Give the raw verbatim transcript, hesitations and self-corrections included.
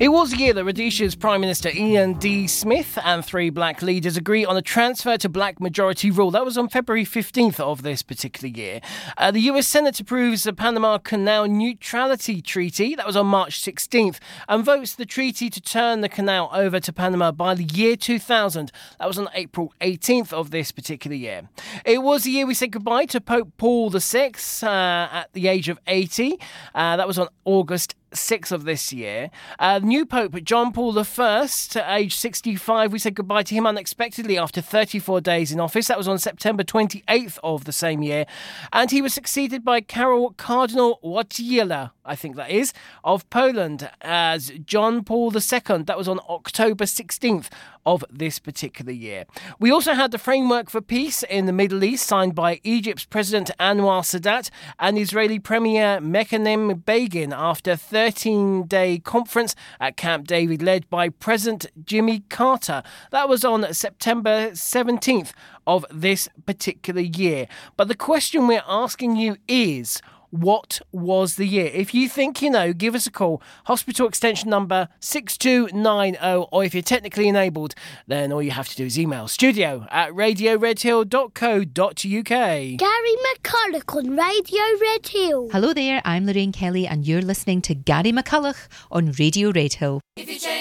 It was a year that Rhodesia's Prime Minister Ian D. Smith and three black leaders agree on a transfer to black majority rule. That was on February fifteenth of this particular year. Uh, the U S Senate approves the Panama Canal Neutrality Treaty. That was on March sixteenth, and votes the treaty to turn the canal over to Panama by the year two thousand. That was on April eighteenth of this particular year. It was the year we said goodbye to Pope Paul the Sixth uh, at the age of eighty. Uh, that was on August sixth of this year. Uh, new Pope John Paul the First, at age sixty-five, we said goodbye to him unexpectedly after thirty-four days in office. That was on September twenty-eighth of the same year. And he was succeeded by Karol Cardinal Wojtyla, I think that is, of Poland as John Paul the Second. That was on October sixteenth of this particular year. We also had the Framework for Peace in the Middle East signed by Egypt's President Anwar Sadat and Israeli Premier Menachem Begin after a thirteen-day conference at Camp David led by President Jimmy Carter. That was on September seventeenth of this particular year. But the question we're asking you is, what was the year? If you think you know, give us a call. Hospital extension number six two nine zero, or if you're technically enabled, then all you have to do is email studio at radio red hill dot co dot uk. Gary McCulloch on Radio Red Hill. Hello there, I'm Lorraine Kelly and you're listening to Gary McCulloch on Radio Red Hill. If you change